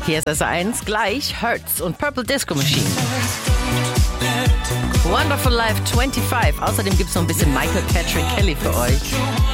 Hier ist SR1, gleich Hurts und Purple Disco Machine. Wonderful Life 25. Außerdem gibt es noch ein bisschen Michael Patrick Kelly für euch.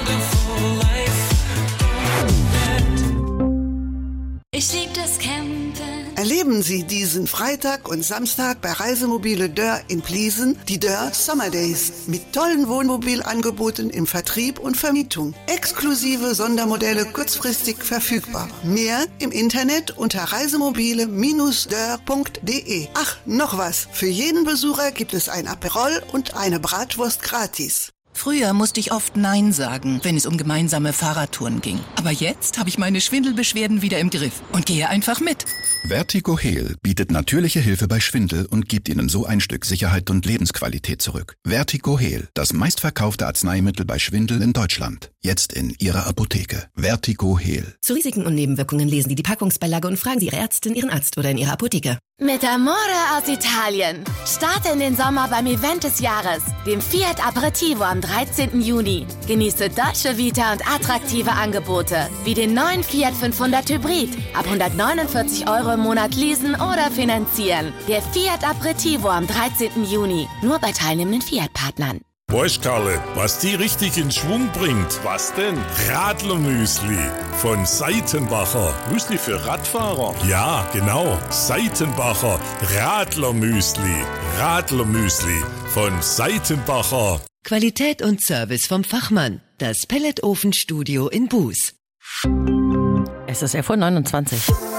Ich lieb das Campen. Erleben Sie diesen Freitag und Samstag bei Reisemobile Dörr in Pliesen die Dörr Summer Days mit tollen Wohnmobilangeboten im Vertrieb und Vermietung. Exklusive Sondermodelle kurzfristig verfügbar. Mehr im Internet unter reisemobile-dörr.de. Ach, noch was. Für jeden Besucher gibt es ein Aperol und eine Bratwurst gratis. Früher musste ich oft Nein sagen, wenn es um gemeinsame Fahrradtouren ging. Aber jetzt habe ich meine Schwindelbeschwerden wieder im Griff und gehe einfach mit. Vertigo Heal bietet natürliche Hilfe bei Schwindel und gibt Ihnen so ein Stück Sicherheit und Lebensqualität zurück. Vertigo Heal, das meistverkaufte Arzneimittel bei Schwindel in Deutschland. Jetzt in Ihrer Apotheke. Vertigo Heal. Zu Risiken und Nebenwirkungen lesen Sie die Packungsbeilage und fragen Sie Ihre Ärztin, Ihren Arzt oder in Ihrer Apotheke. Mit Amore aus Italien. Starte in den Sommer beim Event des Jahres, dem Fiat Aperitivo am 13. Juni. Genieße Dolce Vita und attraktive Angebote, wie den neuen Fiat 500 Hybrid. Ab 149 € im Monat leasen oder finanzieren. Der Fiat Aperitivo am 13. Juni. Nur bei teilnehmenden Fiat-Partnern. Weißt Karle, was die richtig in Schwung bringt? Was denn? Radlermüsli von Seitenbacher. Müsli für Radfahrer? Ja, genau. Seitenbacher Radlermüsli. Radlermüsli von Seitenbacher. Qualität und Service vom Fachmann. Das Pelletofenstudio in Buß. Es ist 11:29 Uhr.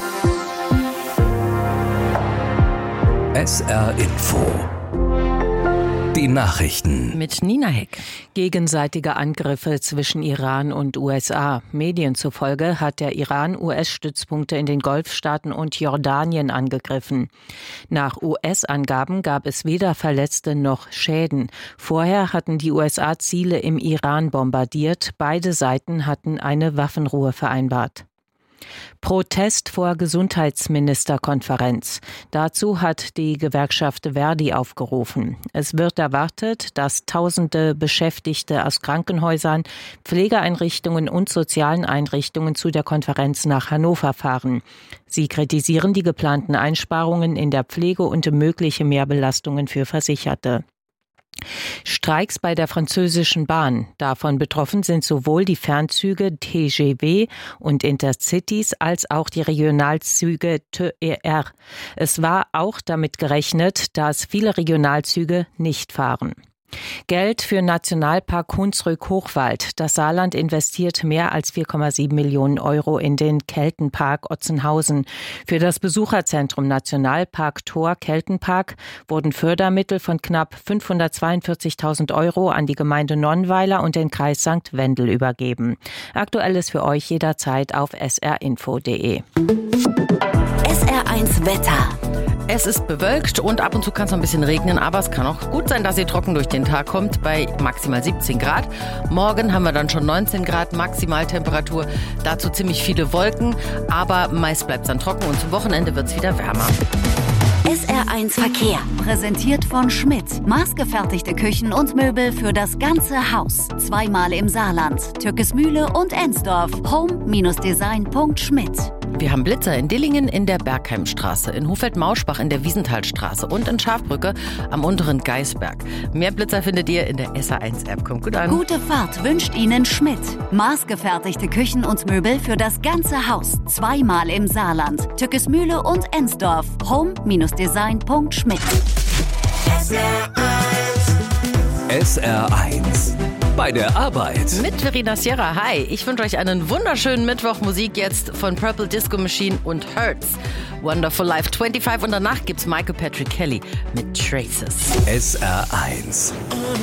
SR Info. Die Nachrichten. Mit Nina Heck. Gegenseitige Angriffe zwischen Iran und USA. Medien zufolge hat der Iran US-Stützpunkte in den Golfstaaten und Jordanien angegriffen. Nach US-Angaben gab es weder Verletzte noch Schäden. Vorher hatten die USA Ziele im Iran bombardiert. Beide Seiten hatten eine Waffenruhe vereinbart. Protest vor Gesundheitsministerkonferenz. Dazu hat die Gewerkschaft Verdi aufgerufen. Es wird erwartet, dass Tausende Beschäftigte aus Krankenhäusern, Pflegeeinrichtungen und sozialen Einrichtungen zu der Konferenz nach Hannover fahren. Sie kritisieren die geplanten Einsparungen in der Pflege und mögliche Mehrbelastungen für Versicherte. Streiks bei der französischen Bahn. Davon betroffen sind sowohl die Fernzüge TGV und Intercities als auch die Regionalzüge TER. Es war auch damit gerechnet, dass viele Regionalzüge nicht fahren. Geld für Nationalpark Hunsrück-Hochwald. Das Saarland investiert mehr als 4,7 Millionen € in den Keltenpark Otzenhausen. Für das Besucherzentrum Nationalpark Tor Keltenpark wurden Fördermittel von knapp 542.000 € an die Gemeinde Nonnweiler und den Kreis St. Wendel übergeben. Aktuelles für euch jederzeit auf srinfo.de. SR1 Wetter. Es ist bewölkt und ab und zu kann es noch ein bisschen regnen, aber es kann auch gut sein, dass ihr trocken durch den Tag kommt bei maximal 17 Grad. Morgen haben wir dann schon 19 Grad Maximaltemperatur, dazu ziemlich viele Wolken, aber meist bleibt es dann trocken und zum Wochenende wird es wieder wärmer. SR1 Verkehr, präsentiert von Schmidt. Maßgefertigte Küchen und Möbel für das ganze Haus. Zweimal im Saarland, Türkesmühle und Ensdorf. Home-design.schmidt. Wir haben Blitzer in Dillingen in der Bergheimstraße, in Hofeld-Mauschbach in der Wiesenthalstraße und in Schafbrücke am unteren Geisberg. Mehr Blitzer findet ihr in der SR1-App. Kommt gut an. Gute Fahrt wünscht Ihnen Schmidt. Maßgefertigte Küchen und Möbel für das ganze Haus. Zweimal im Saarland, Türkesmühle und Ensdorf. Home-design.schmidt. SR1. Bei der Arbeit. Mit Verena Sierra. Hi, ich wünsche euch einen wunderschönen Mittwoch. Musik jetzt von Purple Disco Machine und Hurts. Wonderful Life 25 und danach gibt's Michael Patrick Kelly mit Traces. SR1.